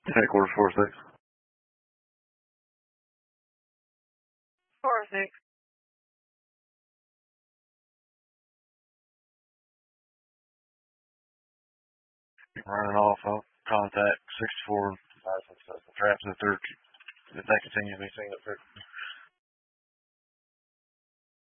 Headquarters 4-6. 4-6. Running off of contact 64. The traps if they continue to be seen up there.